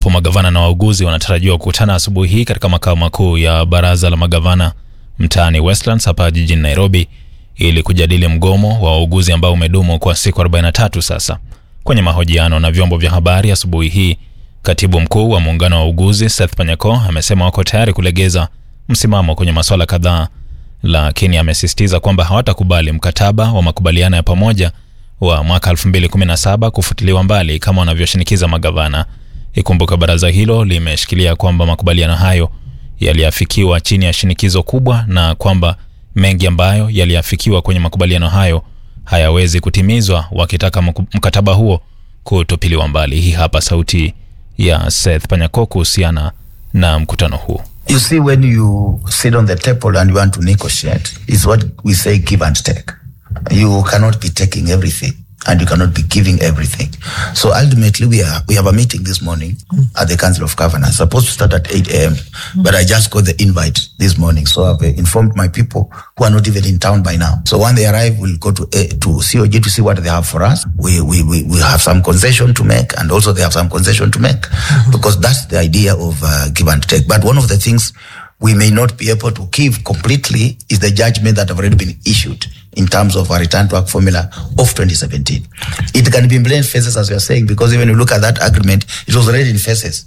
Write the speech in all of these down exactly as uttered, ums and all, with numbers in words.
Magavana na wauguzi wanatarajiwa kukutana asubuhi hii katika makao makuu ya baraza la magavana mtaani Westlands hapa jijini Nairobi ili kujadili mgomo wa wauguzi ambao umedumu kwa siku arobaini na tatu sasa. Kwenye mahojiano na vyombo vya habari asubuhi hii, katibu mkuu wa muungano wa wauguzi Seth Panyako amesema wako tayari kulegeza msimamo kwenye masuala kadhaa, lakini amesisitiza kwamba hawatakubali mkataba wa makubaliano ya pamoja wa mwaka elfu mbili kumi na saba kufutiliwa mbali kama wanavyoshinikiza magavana. Ikumbuka baraza hilo limeshikilia kwamba makubaliano hayo yaliafikiwa chini ya shinikizo kubwa na kwamba mengi ambayo yaliafikiwa kwenye makubaliano hayo hayawezi kutimizwa, wakitaka mkataba huo kutupiliwa mbali. Hii hapa sauti ya Seth Panyako kuhusiana na mkutano huu. You see, when you sit on the table and you want to negotiate, is what we say give and take. You cannot be taking everything and you cannot be giving everything. So ultimately we are we have a meeting this morning mm. at the Council of Governors. Supposed to start at eight a.m. Mm. but I just got the invite this morning, so I've informed my people who are not even in town by now. So when they arrive, we'll go to uh, to C O G to see what they have for us. We we we we have some concession to make, and also they have some concession to make, mm-hmm. because that's the idea of uh, give and take. But one of the things we may not be able to give completely is the judgment that have already been issued in terms of a return to work formula of twenty seventeen. It can be in plain faces, as we are saying, because even if you look at that agreement, it was already in faces.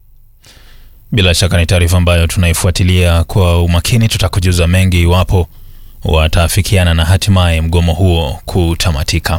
Bila shaka ni taarifa ambayo tunaifuatilia kwa umakini. Tutakujuza mengi iwapo wataafikiana na hatimaye mgomo huo kutamatika.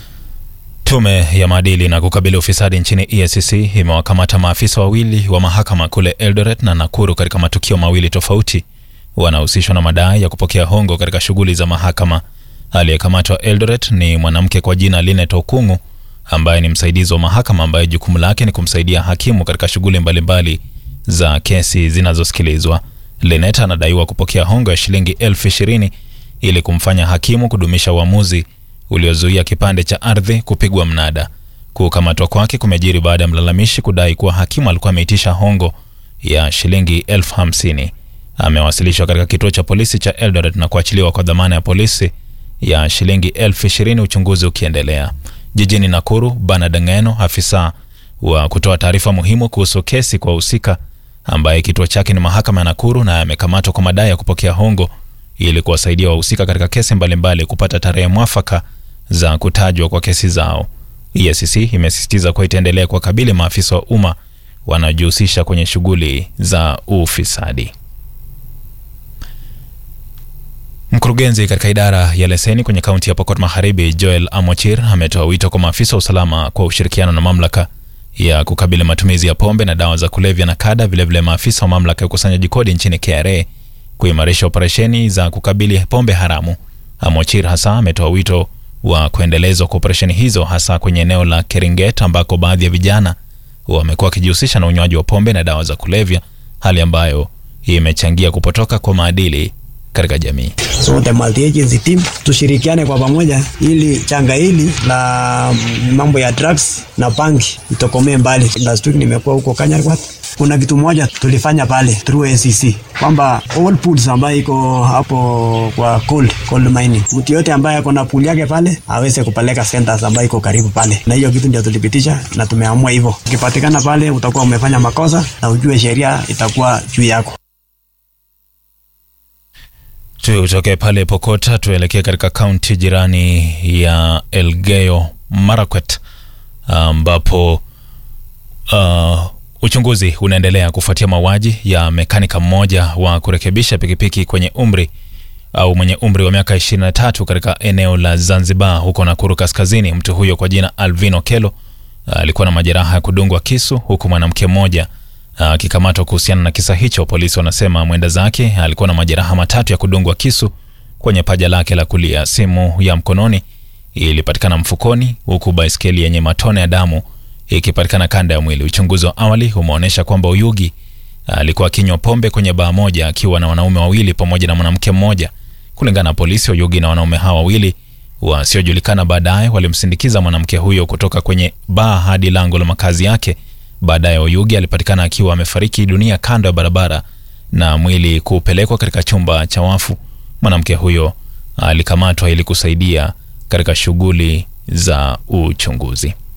Tume ya maadili na kukabili ufisadi nchini E A C C imewakamata maafisa wawili wa mahakama kule Eldoret na Nakuru katika matukio mawili tofauti. Wanahusishwa na madai ya kupokea hongo katika shughuli za mahakama. Aliyekamatwa Eldoret ni mwanamke kwa jina Linet Okungu ambaye ni msaidizi wa mahakama ambaye jukumu lake ni kumsaidia hakimu katika shughuli mbalimbali za kesi zinazosikilizwa. Linet anadaiwa kupokea hongo ya shilingi elfu ishirini ili kumfanya hakimu kudumisha uamuzi uliozuia kipande cha ardhi kupigwa mnada. Kukamatwa kwake kumejiri baada ya mlalamishi kudai kuwa hakimu alikuwa ameitisha hongo ya shilingi elfu hamsini. Amewasilishwa katika kituo cha polisi cha Eldoret na kuachiliwa kwa dhamana ya polisi ya shilingi elfu ishirini, uchunguzi ukiendelea. Jijini Nakuru, Bernard Ngeno, afisa wa kutoa taarifa muhimu kuhusu kesi kwa husika ambaye kituo chake ni mahakama ya Nakuru, na amekamatwa kwa madai ya kupokea hongo ili kuwasaidia wahusika katika kesi mbalimbali kupata tarehe mwafaka za kutajwa kwa kesi zao. E A C C imesisitiza kwa itaendelea kwa kabili maafisa wa umma wanajihusisha kwenye shughuli za ufisadi. Mkurugenzi katika idara ya leseni kwenye kaunti ya Pokot Magharibi, Joel Amochir, ametoa wito kwa maafisa wa usalama kwa ushirikiano na mamlaka ya kukabili matumizi ya pombe na dawa za kulevya na kada, vile vile maafisa wa mamlaka ya ukusanyaji kodi nchini K R A kuimarisha operesheni za kukabili pombe haramu. Amochir hasa ametoa wito wa kuendelezwa kwa operesheni hizo hasa kwenye eneo la Keringet ambako baadhi ya vijana wamekuwa wakijihusisha na unywaji wa pombe na dawa za kulevya, hali ambayo imechangia kupotoka kwa maadili katika jamii. So the multi-agency team tushirikiane kwa pamoja ili changa hili la mambo ya drugs na banki itokomee mbali. Last week nimekuwa huko Kanyarwat. Kuna kitu moja tulifanya pale through A C C kwamba all pools ambayo iko hapo kwa coal coal mining, mtu yote ambaye ako na pool yake pale aweze kupeleka centers ambayo iko karibu pale, na hiyo kitu ndio tulipitisha na tumeamua hivyo. Ukipatikana pale utakuwa umefanya makosa na ujue sheria itakuwa juu yako. Tutoke pale Pokota tuelekee katika kaunti jirani ya Elgeyo Marakwet ambapo uh, uchunguzi unaendelea kufuatia mauaji ya mekanika mmoja wa kurekebisha pikipiki kwenye umri au mwenye umri wa miaka ishirini na tatu katika eneo la Zanzibar huko Nakuru Kaskazini. Mtu huyo kwa jina Alvin Okelo alikuwa na majeraha ya kudungwa kisu, huku mwanamke mmoja akikamatwa kuhusiana na kisa hicho. Polisi wanasema mwenda zake alikuwa na majeraha matatu ya kudungwa kisu kwenye paja lake la kulia. Simu ya mkononi ilipatikana mfukoni, huku baiskeli yenye matone ya damu ikipatikana kanda ya mwili. Uchunguzi wa awali umeonyesha kwamba Oyugi alikuwa akinywa pombe kwenye baa moja akiwa na wanaume wawili pamoja na mwanamke mmoja. Kulingana na polisi, Oyugi na wanaume hao wawili wasiojulikana baadaye walimsindikiza mwanamke huyo kutoka kwenye baa hadi lango la makazi yake. Baadaye Oyugi alipatikana akiwa amefariki dunia kando ya barabara na mwili kupelekwa katika chumba cha wafu. Mwanamke huyo alikamatwa ili kusaidia katika shughuli za uchunguzi.